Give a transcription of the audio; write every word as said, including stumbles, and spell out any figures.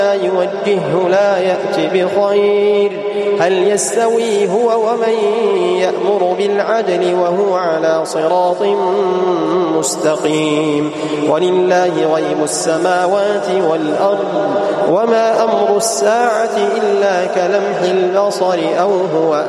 يوجهه لا يأتي بخير. هل يستوي هو ومن يأمر بالعدل وهو على صراط مستقيم؟ ولله غيب السماوات والأرض وما أمر الساعة إلا كلمح البصر أو هو